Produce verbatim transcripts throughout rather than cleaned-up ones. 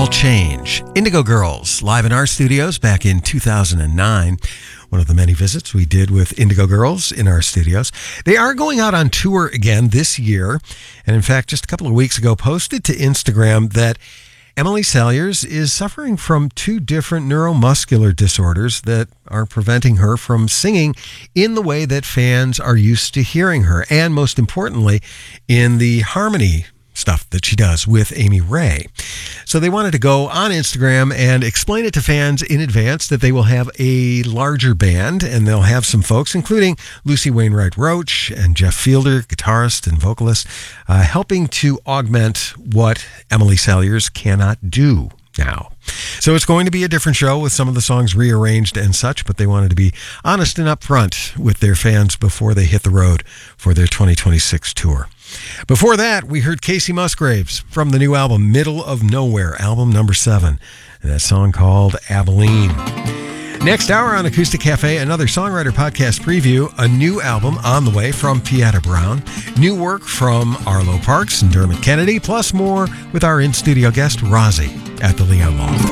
Change. Indigo Girls, live in our studios back in two thousand nine. One of the many visits we did with Indigo Girls in our studios. They are going out on tour again this year. And in fact, just a couple of weeks ago, posted to Instagram that Emily Saliers is suffering from two different neuromuscular disorders that are preventing her from singing in the way that fans are used to hearing her. And most importantly, in the harmony stuff that she does with Amy Ray. So they wanted to go on Instagram and explain it to fans in advance that they will have a larger band, and they'll have some folks, including Lucy Wainwright Roach and Jeff Fielder, guitarist and vocalist, uh, helping to augment what Emily Saliers cannot do now. So it's going to be a different show with some of the songs rearranged and such, but they wanted to be honest and upfront with their fans before they hit the road for their twenty twenty-six tour. Before that, we heard Casey Musgraves from the new album, Middle of Nowhere, album number seven, and that song called Abilene. Next hour on Acoustic Cafe, another Songwriter Podcast preview, a new album on the way from Pieta Brown, new work from Arlo Parks and Dermot Kennedy, plus more with our in-studio guest, Rozzy, at the Leon Loft.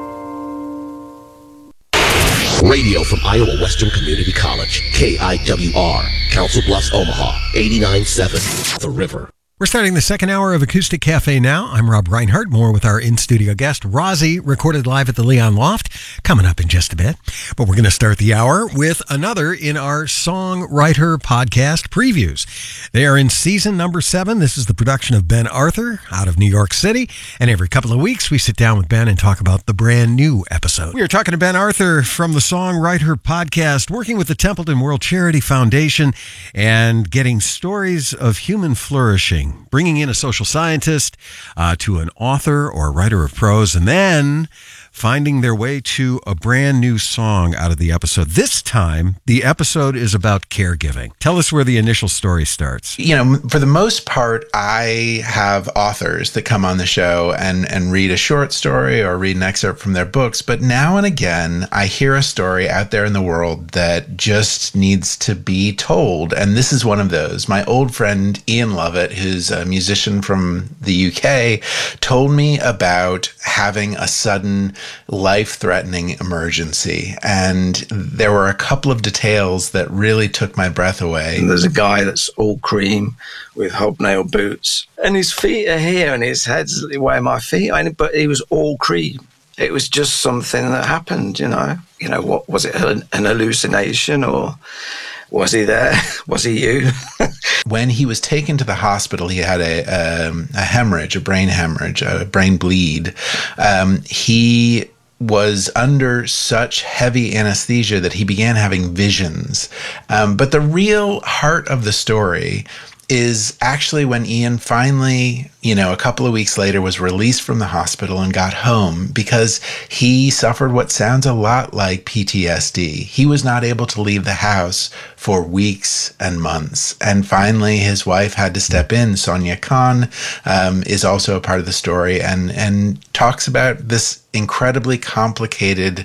Radio from Iowa Western Community College, K I W R, Council Bluffs, Omaha, eighty-nine point seven, The River. We're starting the second hour of Acoustic Cafe now. I'm Rob Reinhardt, more with our in-studio guest, Rozzy, recorded live at the Leon Loft, coming up in just a bit. But we're going to start the hour with another in our Songwriter Podcast previews. They are in season number seven. This is the production of Ben Arthur out of New York City. And every couple of weeks, we sit down with Ben and talk about the brand new episode. We are talking to Ben Arthur from the Songwriter Podcast, working with the Templeton World Charity Foundation and getting stories of human flourishing, bringing in a social scientist uh, to an author or writer of prose, and then finding their way to a brand new song out of the episode. This time, the episode is about caregiving. Tell us where the initial story starts. You know, for the most part, I have authors that come on the show and, and read a short story or read an excerpt from their books. But now and again, I hear a story out there in the world that just needs to be told. And this is one of those. My old friend Ian Lovett, who's a musician from the U K, told me about having a sudden life-threatening emergency, and there were a couple of details that really took my breath away. And there's a guy that's all cream with hobnail boots, and his feet are here and his head's where my feet are, but he was all cream. It was just something that happened, you know. You know, what was it, an, an hallucination, or was he there? Was he you? When he was taken to the hospital, he had a, um, a hemorrhage, a brain hemorrhage, a brain bleed. Um, he was under such heavy anesthesia that he began having visions. Um, but the real heart of the story is actually when Ian finally, you know, a couple of weeks later was released from the hospital and got home, because he suffered what sounds a lot like P T S D. He was not able to leave the house for weeks and months. And finally, his wife had to step in. Sonia Khan um, is also a part of the story and, and talks about this incredibly complicated,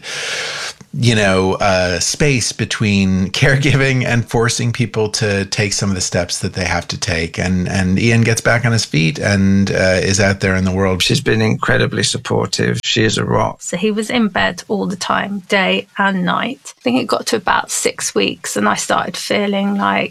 you know, uh, space between caregiving and forcing people to take some of the steps that they have to take. And, and Ian gets back on his feet and uh, is out there in the world. She's been incredibly supportive. She is a rock. So he was in bed all the time, day and night. I think it got to about six weeks and I started feeling like,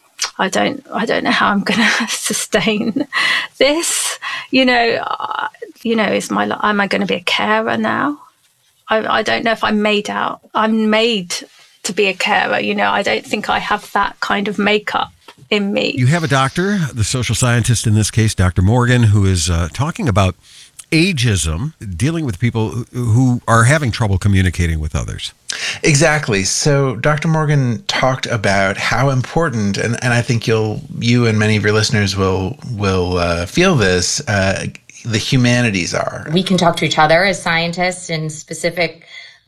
I don't, I don't know how I'm going to sustain this. You know, uh, you know, is my, am I going to be a carer now? I, I don't know if I'm made out. I'm made to be a carer. You know, I don't think I have that kind of makeup in me. You have a doctor, the social scientist in this case, Doctor Morgan, who is uh, talking about ageism, dealing with people who are having trouble communicating with others. Exactly. So Doctor Morgan talked about how important, and, and I think you'll, you and many of your listeners will will uh, feel this, uh, the humanities are. We can talk to each other as scientists in specific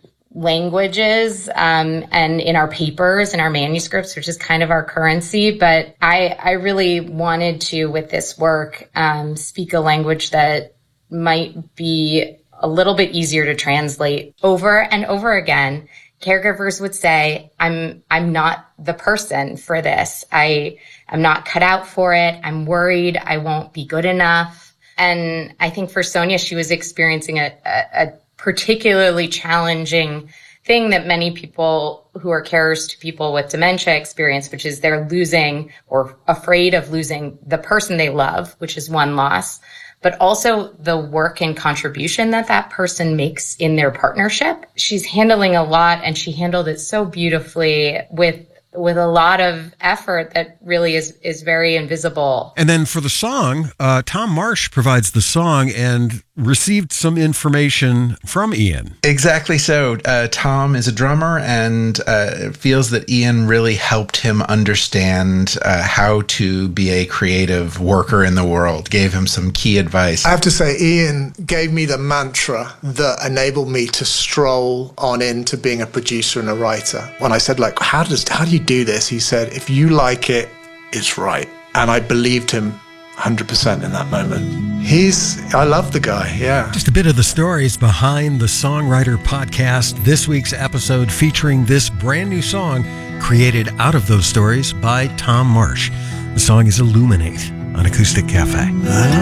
languages um, and in our papers and our manuscripts, which is kind of our currency. But I, I really wanted to, with this work, um, speak a language that might be a little bit easier to translate. Over and over again, caregivers would say, I'm, I'm not the person for this. I am not cut out for it. I'm worried I won't be good enough. And I think for Sonia, she was experiencing a, a, a particularly challenging thing that many people who are carers to people with dementia experience, which is they're losing or afraid of losing the person they love, which is one loss, but also the work and contribution that that person makes in their partnership. She's handling a lot, and she handled it so beautifully with with a lot of effort that really is is very invisible. And then for the song, uh, Tom Marsh provides the song and received some information from Ian. Exactly so. Uh, Tom is a drummer and uh, feels that Ian really helped him understand uh, how to be a creative worker in the world, gave him some key advice. I have to say, Ian gave me the mantra that enabled me to stroll on into being a producer and a writer. When I said, like, how does how do you do this? He said, if you like it, it's right. And I believed him one hundred percent in that moment. He's, I love the guy, yeah. Just a bit of the stories behind the Songwriter Podcast. This week's episode featuring this brand new song created out of those stories by Tom Marsh. The song is Illuminate on Acoustic Cafe.